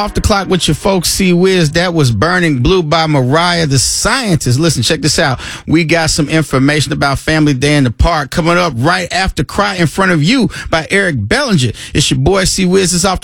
Off the clock with your folks, C-Wiz. That was Burning Blue by Mariah the Scientist. Listen, check this out. We got some information about Family Day in the Park coming up right after Cry in Front of You by Eric Bellinger. It's your boy C-Wiz. It's off the